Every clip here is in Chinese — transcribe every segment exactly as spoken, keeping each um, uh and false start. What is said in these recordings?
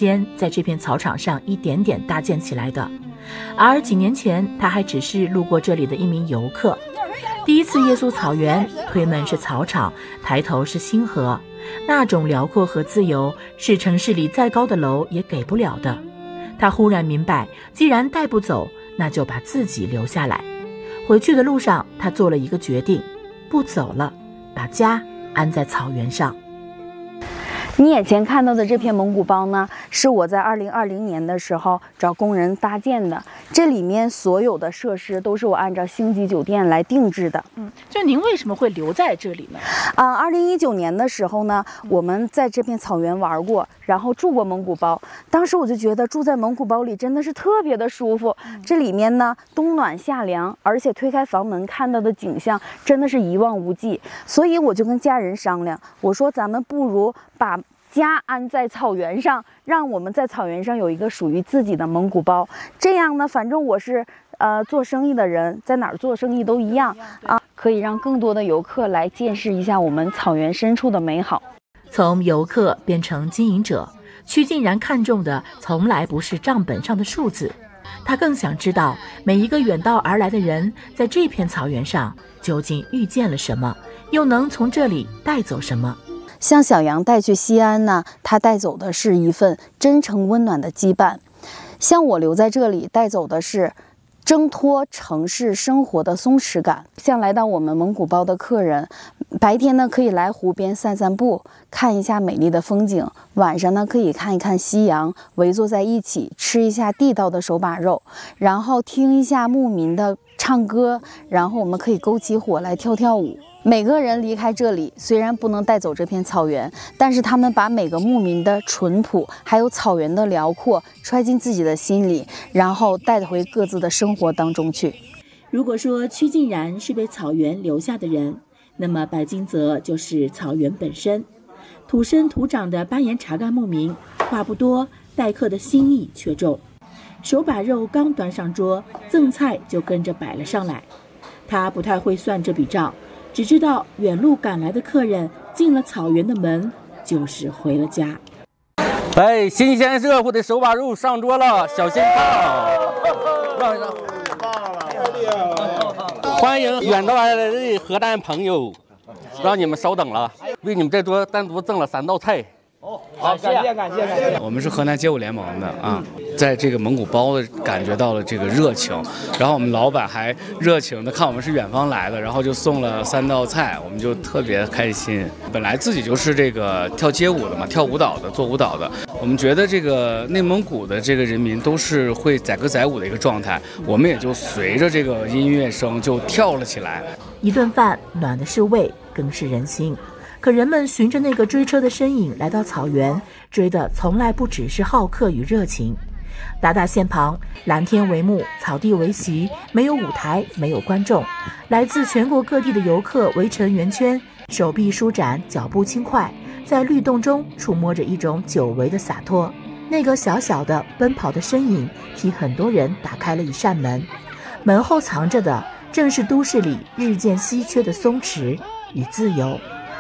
间在这片草场上一点点搭建起来的。而几年前他还只是路过这里的一名游客。第一次夜宿草原，推门是草场，抬头是星河，那种辽阔和自由是城市里再高的楼也给不了的。他忽然明白，既然带不走，那就把自己留下来。回去的路上，他做了一个决定，不走了，把家安在草原上。 你眼前看到的这片蒙古包呢，是我在二零二零年的时候找工人搭建的。这里面所有的设施都是我按照星级酒店来定制的。 嗯，就您为什么会留在这里呢？ 啊，二零一九年的时候呢，我们在这片草原玩过，然后住过蒙古包。当时我就觉得住在蒙古包里真的是特别的舒服。这里面呢，冬暖夏凉，而且推开房门看到的景象真的是一望无际。所以我就跟家人商量，我说咱们不如把家安在草原上，让我们在草原上有一个属于自己的蒙古包。这样呢，反正我是呃做生意的人，在哪儿做生意都一样啊，可以让更多的游客来见识一下我们草原深处的美好。 从游客变成经营者，屈晋然看重的从来不是账本上的数字，他更想知道每一个远道而来的人在这片草原上究竟遇见了什么，又能从这里带走什么。 像小杨带去西安呢，他带走的是一份真诚温暖的羁绊；像我留在这里，带走的是挣脱城市生活的松弛感。像来到我们蒙古包的客人，白天呢可以来湖边散散步，看一下美丽的风景；晚上呢可以看一看夕阳，围坐在一起吃一下地道的手把肉，然后听一下牧民的唱歌，然后我们可以勾起火来跳跳舞。每个人离开这里，虽然不能带走这片草原，但是他们把每个牧民的淳朴，还有草原的辽阔揣进自己的心里，然后带回各自的生活当中去。 如果说屈晋然是被草原留下的人，那么白金泽就是草原本身。土生土长的巴颜察干牧民，话不多，待客的心意却重。手把肉刚端上桌，赠菜就跟着摆了上来。他不太会算这笔账，只知道远路赶来的客人进了草原的门，就是回了家。 哎，新鲜热乎的手把肉上桌了，小心烫！让让， 太棒了，太厉害了！ 欢迎远道而来的河南朋友，让你们稍等了，为你们这桌单独赠了三道菜。 哦，好，感谢感谢感谢。 我们是河南街舞联盟的啊，在这个蒙古包的感觉到了这个热情，然后我们老板还热情的看我们是远方来的，然后就送了三道菜，我们就特别开心。本来自己就是这个跳街舞的嘛，跳舞蹈的，做舞蹈的，我们觉得这个内蒙古的这个人民都是会载歌载舞的一个状态，我们也就随着这个音乐声就跳了起来。 一顿饭暖的是胃，更是人心。可人们循着那个追车的身影来到草原，追的从来不只是好客与热情。达达县旁，蓝天为幕，草地为席，没有舞台，没有观众，来自全国各地的游客围成圆圈，手臂舒展，脚步轻快，在律动中触摸着一种久违的洒脱。那个小小的奔跑的身影，替很多人打开了一扇门，门后藏着的正是都市里日渐稀缺的松弛与自由。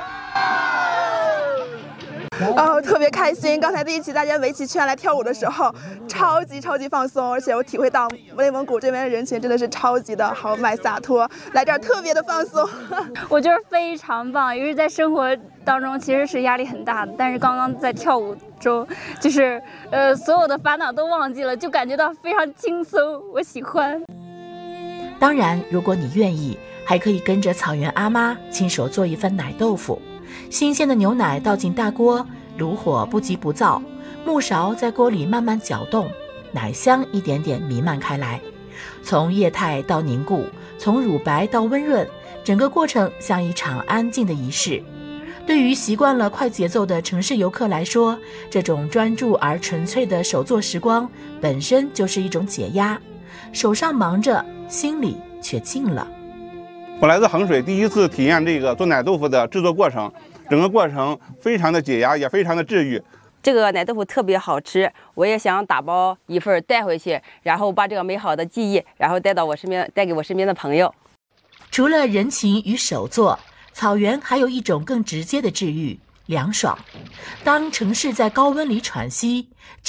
哦，特别开心！刚才在一起大家围起圈来跳舞的时候，超级超级放松，而且我体会到内蒙古这边的人情真的是超级的豪迈洒脱，来这儿特别的放松。 我觉得非常棒，因为在生活当中其实是压力很大的，但是刚刚在跳舞中，就是呃所有的烦恼都忘记了，就感觉到非常轻松，我喜欢。 当然，如果你愿意，还可以跟着草原阿妈亲手做一份奶豆腐。新鲜的牛奶倒进大锅，炉火不急不躁，木勺在锅里慢慢搅动，奶香一点点弥漫开来。从液态到凝固，从乳白到温润，整个过程像一场安静的仪式。对于习惯了快节奏的城市游客来说，这种专注而纯粹的手作时光本身就是一种解压，手上忙着，心里却静了。 我来自衡水，第一次体验这个做奶豆腐的制作过程，整个过程非常的解压，也非常的治愈。 这个奶豆腐特别好吃，我也想打包一份带回去，然后把这个美好的记忆，然后带到我身边，带给我身边的朋友。 除了人情与手作，草原还有一种更直接的治愈，凉爽。当城市在高温里喘息，